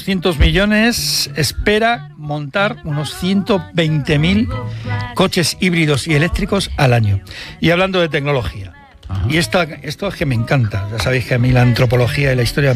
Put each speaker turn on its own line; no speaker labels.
200 millones, espera montar unos 120.000 coches híbridos y eléctricos al año. Y hablando de tecnología, y esto es que me encanta, ya sabéis que a mí la antropología y la historia